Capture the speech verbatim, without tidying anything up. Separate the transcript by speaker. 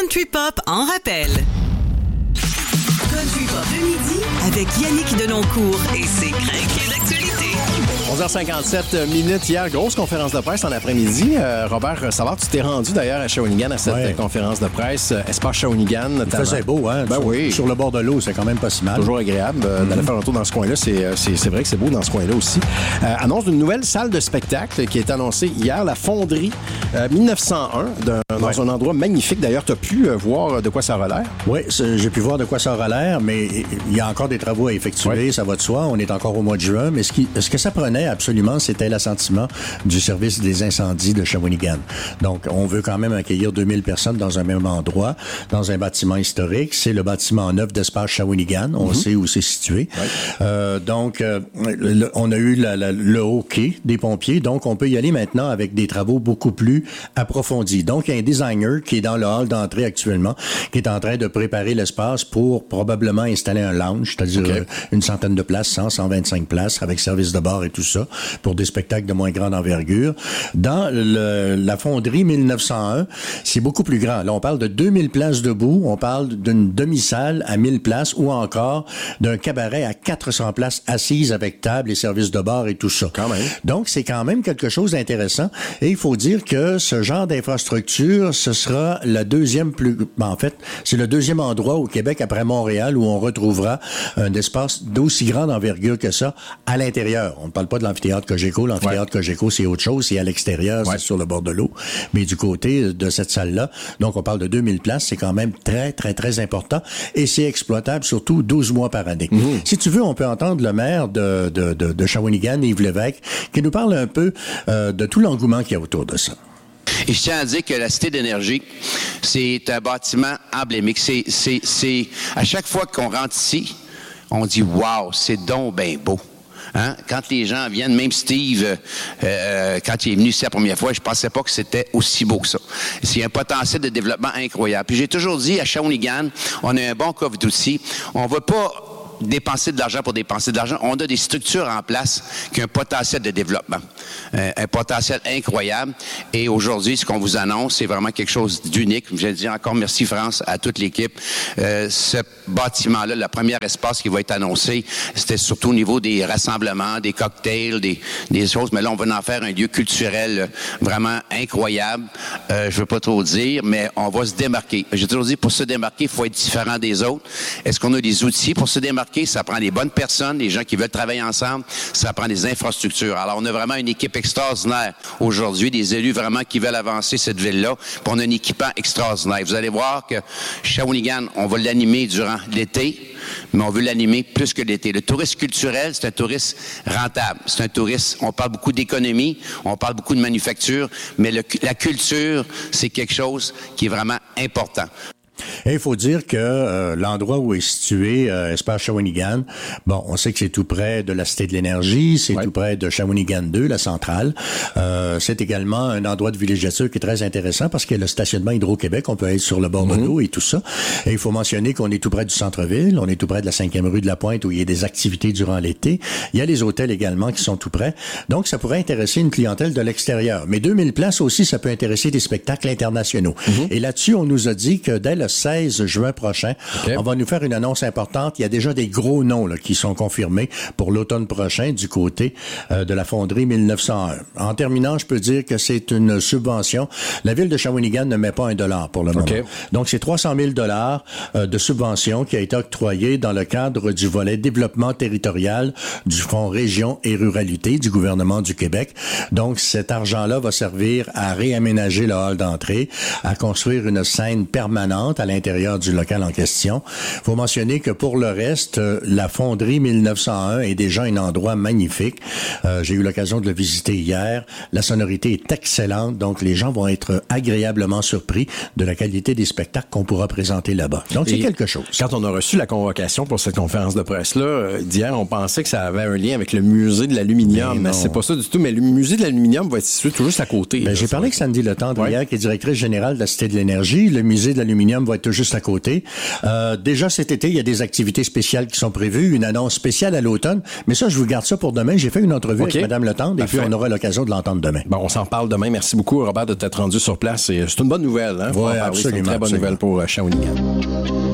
Speaker 1: Country Pop en rappel. Country Pop le midi avec Yannick Denoncourt et ses crinqués d'actualité.
Speaker 2: onze heures cinquante-sept minutes hier, grosse conférence de presse en après-midi. Euh, Robert Savard, tu t'es rendu d'ailleurs à Shawinigan à cette ouais. conférence de presse. Espace Shawinigan.
Speaker 3: Il faisait beau, hein?
Speaker 2: Ben
Speaker 3: sur,
Speaker 2: oui.
Speaker 3: Sur le bord de l'eau, c'est quand même pas si mal.
Speaker 2: Toujours agréable euh, mm-hmm. d'aller faire un tour dans ce coin-là. C'est, c'est, c'est vrai que c'est beau dans ce coin-là aussi. Euh, annonce d'une nouvelle salle de spectacle qui est annoncée hier, la Fonderie euh, mille neuf cent un, d'un, dans ouais. un endroit magnifique. D'ailleurs, tu as pu euh, voir de quoi ça aura l'air.
Speaker 3: Oui, j'ai pu voir de quoi ça aura l'air, mais il y a encore des travaux à effectuer, ouais. ça va de soi. On est encore au mois de juin, mais ce, qui, ce que ça prenait absolument, c'était l'assentiment du service des incendies de Shawinigan. Donc, on veut quand même accueillir deux mille personnes dans un même endroit, dans un bâtiment historique. C'est le bâtiment neuf d'Espace Shawinigan. On mm-hmm. sait où c'est situé. Ouais. Euh, donc, euh, le, on a eu la, la, le hockey des pompiers. Donc, on peut y aller maintenant avec des travaux beaucoup plus approfondis. Donc, il y a un designer qui est dans le hall d'entrée actuellement, qui est en train de préparer l'espace pour probablement installer un lounge, c'est-à-dire okay. une centaine de places, cent, cent vingt-cinq places, avec service de bar et tout ça, pour des spectacles de moins grande envergure. Dans le, la Fonderie mille neuf cent un, c'est beaucoup plus grand. Là, on parle de deux mille places debout, on parle d'une demi-salle à mille places ou encore d'un cabaret à quatre cents places assises avec table et service de bar et tout ça.
Speaker 2: Quand même.
Speaker 3: Donc, c'est quand même quelque chose d'intéressant. Et il faut dire que ce genre d'infrastructure, ce sera la deuxième plus... Ben, en fait, c'est le deuxième endroit au Québec après Montréal où on retrouvera un espace d'aussi grande envergure que ça à l'intérieur. On ne parle pas de l'amphithéâtre Cogeco. L'amphithéâtre ouais. Cogeco, c'est autre chose. C'est à l'extérieur, ouais. c'est sur le bord de l'eau. Mais du côté de cette salle-là, donc on parle de deux mille places, c'est quand même très, très, très important. Et c'est exploitable surtout douze mois par année. Mmh. Si tu veux, on peut entendre le maire de, de, de, de Shawinigan, Yves Lévesque, qui nous parle un peu euh, de tout l'engouement qu'il y a autour de ça.
Speaker 4: Et je tiens à dire que la Cité d'énergie, c'est un bâtiment emblémique. C'est, c'est, c'est, à chaque fois qu'on rentre ici, on dit « Wow, c'est donc bien beau ». Hein? Quand les gens viennent, même Steve, euh, quand il est venu ici la première fois, je pensais pas que c'était aussi beau que ça. C'est un potentiel de développement incroyable. Puis j'ai toujours dit, à Shawinigan, on a un bon coffre d'outils. On va pas dépenser de l'argent pour dépenser de l'argent. On a des structures en place qui ont un potentiel de développement, euh, un potentiel incroyable. Et aujourd'hui, ce qu'on vous annonce, c'est vraiment quelque chose d'unique. Je dis encore merci, France, à toute l'équipe. Euh, ce bâtiment-là, le premier espace qui va être annoncé, c'était surtout au niveau des rassemblements, des cocktails, des, des choses. Mais là, on va en faire un lieu culturel vraiment incroyable. Euh, je veux pas trop dire, mais on va se démarquer. J'ai toujours dit, pour se démarquer, il faut être différent des autres. Est-ce qu'on a des outils pour se démarquer? Ça prend les bonnes personnes, les gens qui veulent travailler ensemble. Ça prend des infrastructures. Alors, on a vraiment une équipe extraordinaire aujourd'hui, des élus vraiment qui veulent avancer cette ville-là. Puis on a un équipement extraordinaire. Vous allez voir que Shawinigan, on va l'animer durant l'été, mais on veut l'animer plus que l'été. Le tourisme culturel, c'est un tourisme rentable. C'est un tourisme, on parle beaucoup d'économie, on parle beaucoup de manufacture, mais le, la culture, c'est quelque chose qui est vraiment important.
Speaker 3: Et il faut dire que euh, l'endroit où est situé euh, Espace Shawinigan, bon, on sait que c'est tout près de la Cité de l'Énergie, c'est ouais. tout près de Shawinigan deux, la centrale. Euh, c'est également un endroit de villégiature qui est très intéressant parce qu'il y a le stationnement Hydro-Québec, on peut être sur le bord mm-hmm. de l'eau et tout ça. Et il faut mentionner qu'on est tout près du centre-ville, on est tout près de la cinquième rue de la Pointe où il y a des activités durant l'été. Il y a les hôtels également qui sont tout près. Donc, ça pourrait intéresser une clientèle de l'extérieur. Mais deux mille places aussi, ça peut intéresser des spectacles internationaux. Mm-hmm. Et là-dessus, on nous a dit que dès le seize juin prochain, okay. on va nous faire une annonce importante. Il y a déjà des gros noms là, qui sont confirmés pour l'automne prochain du côté euh, de la Fonderie mille neuf cent un. En terminant, je peux dire que c'est une subvention. La ville de Shawinigan ne met pas un dollar pour le moment. Okay. Donc, c'est trois cent mille dollars euh, de subvention qui a été octroyée dans le cadre du volet développement territorial du Fonds Région et Ruralité du gouvernement du Québec. Donc, cet argent-là va servir à réaménager le hall d'entrée, à construire une scène permanente à l'intérieur du local en question. Il faut mentionner que pour le reste, euh, la Fonderie mille neuf cent un est déjà un endroit magnifique. Euh, j'ai eu l'occasion de le visiter hier. La sonorité est excellente, donc les gens vont être agréablement surpris de la qualité des spectacles qu'on pourra présenter là-bas. Donc, c'est Et quelque chose.
Speaker 2: Quand on a reçu la convocation pour cette conférence de presse-là, d'hier, on pensait que ça avait un lien avec le musée de l'aluminium, mais, mais c'est pas ça du tout. Mais le musée de l'aluminium va être situé tout juste à côté.
Speaker 3: Ben,
Speaker 2: là,
Speaker 3: j'ai parlé avec Sandy Letendre
Speaker 2: ouais.
Speaker 3: hier, qui est directrice générale de la Cité de l'Énergie. Le musée de l'aluminium va être juste à côté. Euh, déjà cet été, il y a des activités spéciales qui sont prévues, une annonce spéciale à l'automne. Mais ça, je vous garde ça pour demain. J'ai fait une entrevue okay. avec Mme Letendre et puis on aura l'occasion de l'entendre demain.
Speaker 2: Bon, on s'en reparle demain. Merci beaucoup, Robert, de t'être rendu sur place. Et c'est une bonne nouvelle. Hein?
Speaker 3: Oui, absolument.
Speaker 2: C'est une très bonne
Speaker 3: absolument.
Speaker 2: nouvelle pour Shawinigan.